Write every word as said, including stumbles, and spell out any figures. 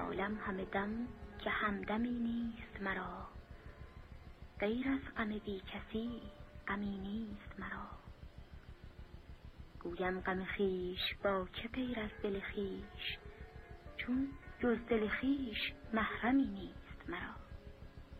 عالم همه دم که همدمی نیست مرا، غیر از غم بی کسی غمی نیست مرا. گویم غم خویش با که غیر از دل خویش، چون جز دل خویش محرمی نیست مرا.